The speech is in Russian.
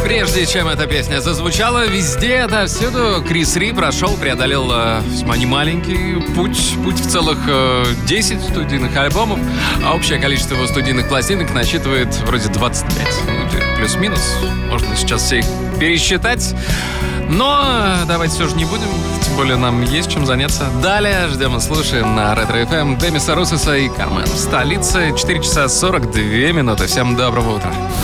Прежде чем эта песня зазвучала, везде, отовсюду Крис Ри преодолел весьма немаленький путь в целых 10 студийных альбомов, а общее количество его студийных пластинок насчитывает вроде 25. Плюс-минус, можно сейчас все их пересчитать. Но давайте все же не будем, тем более нам есть чем заняться. Далее ждем и слушаем на Ретро FM Демиса Руссоса и Кармен в столице. 4 часа 42 минуты. Всем доброго утра.